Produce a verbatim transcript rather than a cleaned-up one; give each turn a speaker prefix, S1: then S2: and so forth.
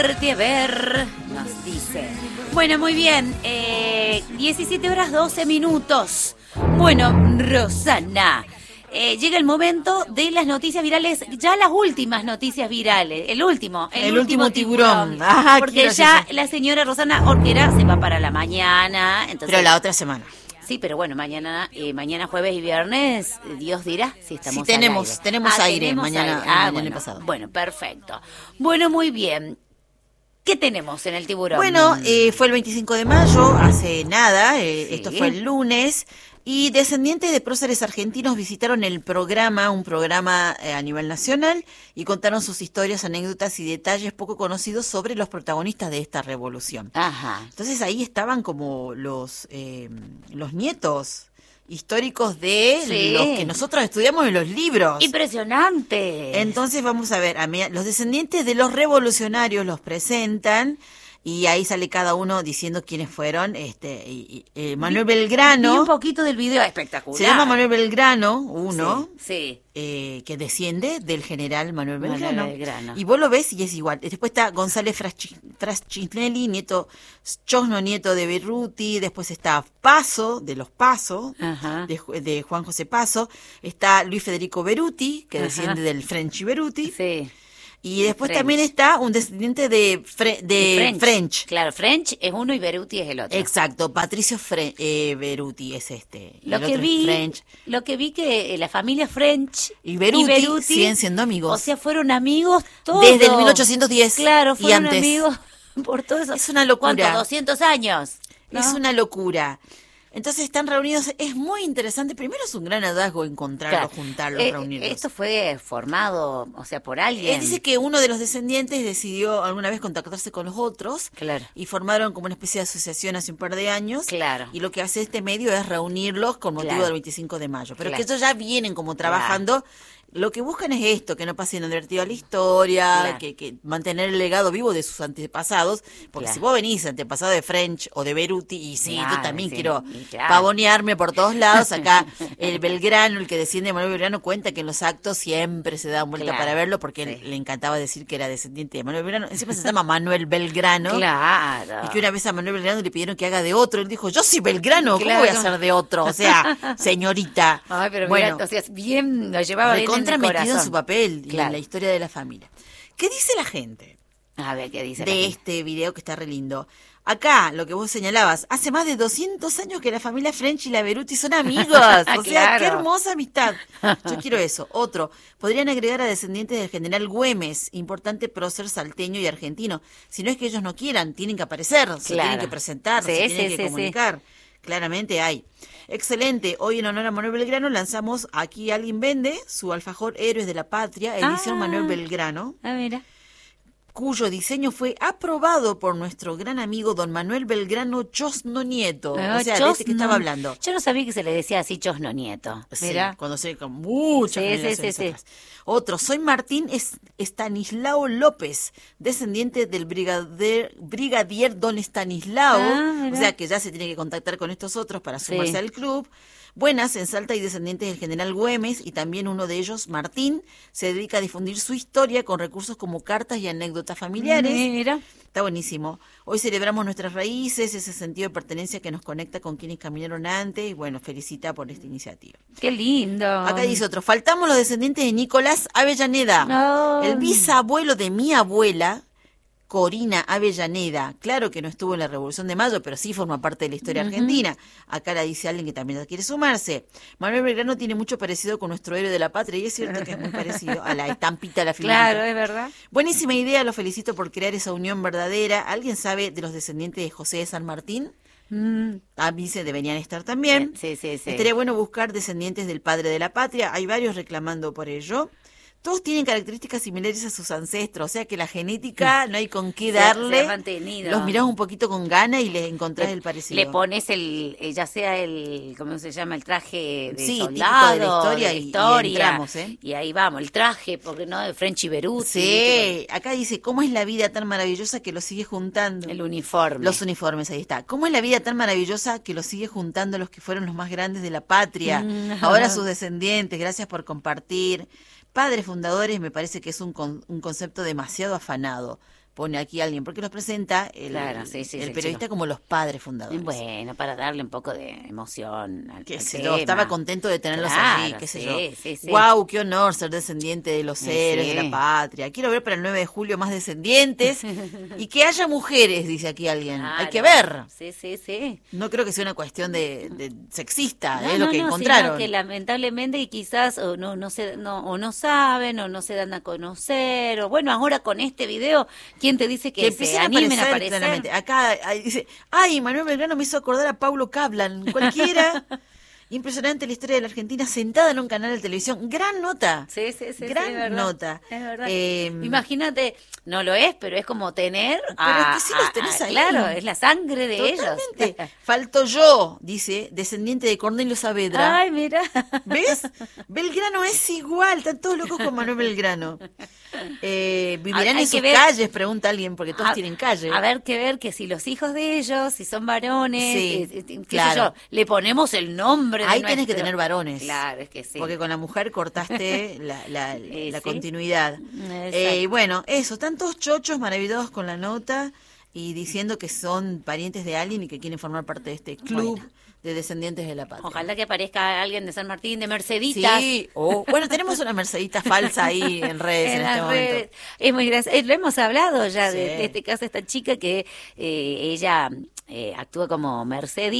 S1: A ver, nos dice. Bueno, muy bien. Eh, diecisiete horas doce minutos. Bueno, Rosana. Eh, llega el momento de las noticias virales, ya las últimas noticias virales, el último, el,
S2: el
S1: último,
S2: último tiburón,
S1: tiburón,
S2: ah,
S1: porque ya la señora Rosana Orquera se va para la mañana, entonces,
S2: pero la otra semana.
S1: Sí, pero bueno, mañana, eh, mañana jueves y viernes, Dios dirá si estamos.
S2: Sí, tenemos,
S1: al aire.
S2: tenemos
S1: ah,
S2: aire
S1: tenemos
S2: mañana,
S1: aire. Ah,
S2: mañana
S1: bueno,
S2: pasado.
S1: Bueno, perfecto. Bueno, muy bien. ¿Qué tenemos en el tiburón?
S2: Bueno, eh, fue el veinticinco de mayo, hace nada, eh,
S1: Sí.
S2: esto fue el lunes, y descendientes de próceres argentinos visitaron el programa, un programa eh, a nivel nacional, y contaron sus historias, anécdotas y detalles poco conocidos sobre los protagonistas de esta revolución.
S1: Ajá.
S2: Entonces ahí estaban como los, eh, los nietos históricos de
S1: Sí.
S2: los que nosotros estudiamos en los libros.
S1: Impresionante.
S2: Entonces vamos a ver, a mí- los descendientes de los revolucionarios los presentan y ahí sale cada uno diciendo quiénes fueron. Este, y, y, eh, Manuel
S1: Vi
S2: Belgrano,
S1: un poquito del video, espectacular.
S2: se llama Manuel Belgrano, uno,
S1: Sí, sí.
S2: eh, que desciende del general Manuel
S1: Manuel
S2: Belgrano.
S1: Belgrano.
S2: Y vos lo ves y es igual. Después está González Fraschi- Fraschinelli, nieto, Chosno, nieto de Berruti. Después está Paso, de los Paso,
S1: Ajá.
S2: de, Ju- de Juan José Paso. Está Luis Federico Beruti, que
S1: Ajá.
S2: desciende del French Beruti.
S1: Sí.
S2: Y después
S1: French.
S2: también está un descendiente de, Fre- de
S1: Y French.
S2: French.
S1: Claro, French es uno y Beruti es el otro.
S2: Exacto, Patricio Fre- eh, Beruti es este. Y
S1: Lo
S2: el
S1: que
S2: otro es
S1: vi,
S2: French.
S1: lo que vi que eh, la familia French
S2: Y Beruti siguen siendo amigos.
S1: O sea, fueron amigos todos.
S2: Desde el mil ochocientos diez
S1: Claro,
S2: y
S1: fueron
S2: antes.
S1: amigos por todo eso.
S2: Es una locura.
S1: ¿Cuánto? doscientos años. ¿no?
S2: Es una locura. Entonces están reunidos, es muy interesante. Primero es un gran hallazgo encontrarlos,
S1: Claro.
S2: juntarlos,
S1: Eh,
S2: reunirlos.
S1: Esto fue formado, o sea, por alguien.
S2: Él dice que uno de los descendientes decidió alguna vez contactarse con los otros
S1: Claro.
S2: y formaron como una especie de asociación hace un par de años.
S1: Claro.
S2: Y lo que hace este medio es reunirlos con motivo
S1: Claro.
S2: del veinticinco de mayo. Pero
S1: Claro.
S2: que ellos ya vienen como trabajando. Lo que buscan es esto, que no pase inadvertido a la historia,
S1: Claro.
S2: que, que mantener el legado vivo de sus antepasados. Porque
S1: Claro.
S2: si vos venís antepasado de French o de Beruti, y sí,
S1: Claro,
S2: yo también
S1: sí,
S2: quiero
S1: y claro.
S2: pavonearme por todos lados. Acá el Belgrano, el que desciende de Manuel Belgrano, cuenta que en los actos siempre se dan vuelta
S1: Claro,
S2: para verlo porque
S1: sí.
S2: él- le encantaba decir que era descendiente de Manuel Belgrano. Encima se llama Manuel Belgrano.
S1: Claro.
S2: Y que una vez a Manuel Belgrano le pidieron que haga de otro. Él dijo, yo soy Belgrano, ¿cómo
S1: Claro.
S2: voy a hacer de otro? O sea, señorita.
S1: Ay, pero
S2: bueno,
S1: mira, o sea, bien, lo llevaba bien en
S2: recontra
S1: el
S2: metido en
S1: corazón.
S2: su papel y
S1: Claro.
S2: en la historia de la familia. ¿Qué dice la gente
S1: A ver, ¿qué dice la
S2: de
S1: gente?
S2: este video que está re lindo? Acá, lo que vos señalabas, hace más de doscientos años que la familia French y la Beruti son amigos. O sea,
S1: Claro.
S2: qué hermosa amistad. Yo quiero eso. Otro, podrían agregar a descendientes del general Güemes, importante prócer salteño y argentino. Si no es que ellos no quieran, tienen que aparecer, se
S1: Claro.
S2: tienen que presentar,
S1: Sí,
S2: se
S1: sí,
S2: tienen
S1: sí,
S2: que
S1: sí.
S2: comunicar. Claramente hay. Excelente. Hoy en honor a Manuel Belgrano lanzamos Aquí alguien vende su alfajor Héroes de la Patria, edición
S1: Ah.
S2: Manuel Belgrano,
S1: Ah, mira.
S2: cuyo diseño fue aprobado por nuestro gran amigo don Manuel Belgrano Chosno Nieto.
S1: Ah,
S2: o sea, de este que
S1: Chosno.
S2: estaba hablando.
S1: Yo no sabía que se le decía así Chosno Nieto.
S2: Sí,
S1: Mira.
S2: cuando se con muchas
S1: Sí, sí,
S2: generaciones
S1: sí, sí.
S2: atrás. Otro, soy Martín Es- Estanislao López, descendiente del brigadier, brigadier don Estanislao,
S1: Ah, mira.
S2: o sea que ya se tiene que contactar con estos otros para sumarse
S1: Sí.
S2: al club. Buenas, en Salta hay descendientes del general Güemes y también uno de ellos, Martín, se dedica a difundir su historia con recursos como cartas y anécdotas familiares.
S1: Mira.
S2: Está buenísimo. Hoy celebramos nuestras raíces, ese sentido de pertenencia que nos conecta con quienes caminaron antes y bueno, felicita por esta iniciativa.
S1: Qué lindo.
S2: Acá dice otro, faltamos los descendientes de Nicolás Avellaneda,
S1: No.
S2: el bisabuelo de mi abuela, Corina Avellaneda. Claro que no estuvo en la Revolución de Mayo, pero sí forma parte de la historia argentina. Acá la dice alguien que también quiere sumarse. Manuel Belgrano tiene mucho parecido con nuestro héroe de la patria, y es cierto que es muy parecido a la estampita de la figurita.
S1: Claro, es verdad.
S2: Buenísima idea, lo felicito por crear esa unión verdadera. ¿Alguien sabe de los descendientes de José de San Martín?
S1: Mm,
S2: A mí se deberían estar también.
S1: Sí, sí, sí.
S2: Estaría bueno buscar descendientes del padre de la patria. Hay varios reclamando por ello. Todos tienen características similares a sus ancestros, o sea que la genética no hay con qué
S1: Se ha-
S2: darle.
S1: se ha mantenido.
S2: Los mirás un poquito con gana y les encontrás
S1: Le-
S2: el parecido.
S1: Le pones el, eh, ya sea el, ¿cómo se llama? El traje de
S2: Sí, típico de la
S1: soldado,
S2: historia
S1: de la
S2: y- y
S1: historia.
S2: entramos, ¿eh?
S1: Y ahí vamos, el traje, porque no, de French y Beruti.
S2: Sí, acá dice, ¿cómo es la vida tan maravillosa que los sigue juntando?
S1: El uniforme.
S2: Los uniformes, ahí está. ¿Cómo es la vida tan maravillosa que los sigue juntando los que fueron los más grandes de la patria?
S1: Mm.
S2: Ahora sus descendientes, gracias por compartir. Padres fundadores, me parece que es un, con- un concepto demasiado afanado. pone aquí alguien, porque los presenta el,
S1: Claro, sí, sí,
S2: el
S1: sí,
S2: periodista
S1: chico.
S2: como los padres fundadores.
S1: Bueno, para darle un poco de emoción al,
S2: Qué
S1: al
S2: sé
S1: tema.
S2: yo, estaba contento de tenerlos
S1: Claro,
S2: allí, qué sé
S1: sí,
S2: yo.
S1: sí, sí.
S2: Guau, qué honor ser descendiente de los
S1: Sí,
S2: héroes
S1: sí.
S2: de la patria. Quiero ver para el nueve de julio más descendientes y que haya mujeres, dice aquí alguien. Hay que ver.
S1: Claro. Sí, sí, sí.
S2: No creo que sea una cuestión de, de sexista,
S1: No,
S2: es
S1: no,
S2: lo que
S1: no,
S2: encontraron.
S1: sino que lamentablemente y quizás o no, no se, no, o no saben o no se dan a conocer o bueno, ahora con este video, ¿quién te dice que,
S2: Que
S1: se
S2: empiecen a
S1: animen
S2: aparecer,
S1: a aparecer?
S2: claramente. Acá ahí dice, ay, Manuel Belgrano me hizo acordar a Paulo Cablan, cualquiera. Impresionante la historia de la Argentina sentada en un canal de televisión. Gran nota.
S1: Sí, sí, sí,
S2: Gran
S1: sí, es verdad.
S2: nota.
S1: Es verdad.
S2: Eh,
S1: Imagínate, no lo es, pero es como tener.
S2: Pero
S1: a-
S2: es que sí los
S1: a-
S2: tenés
S1: a-
S2: ahí.
S1: Claro, es la sangre de
S2: Totalmente.
S1: ellos.
S2: Falto yo, dice, descendiente de Cornelio Saavedra.
S1: Ay, mira.
S2: ¿Ves? Belgrano es igual, están todos locos con Manuel Belgrano. Eh, ¿Vivirán
S1: Hay
S2: en
S1: que
S2: sus
S1: ver-
S2: calles? Pregunta alguien, porque todos
S1: A-
S2: tienen calle.
S1: A ver que ver que si los hijos de ellos, si son varones,
S2: Sí,
S1: eh, eh, qué sé
S2: claro.
S1: yo, le ponemos el nombre de
S2: Ahí tenés que
S1: nuestro-
S2: tener varones.
S1: Claro, es que sí.
S2: Porque con la mujer cortaste la, la,
S1: Eh,
S2: la
S1: sí.
S2: continuidad.
S1: Exacto.
S2: Eh, y bueno, eso, están todos chochos, maravillados con la nota y diciendo que son parientes de alguien y que quieren formar parte de este club
S1: Bueno.
S2: de descendientes de la patria.
S1: Ojalá que aparezca alguien de San Martín, de Merceditas.
S2: Sí, o bueno, tenemos una Mercedita falsa ahí en redes en,
S1: En
S2: este
S1: las
S2: momento.
S1: redes. Es muy gracioso. Eh, Lo hemos hablado ya de,
S2: Sí.
S1: de este caso, esta chica que eh, ella eh, actúa como Mercedes.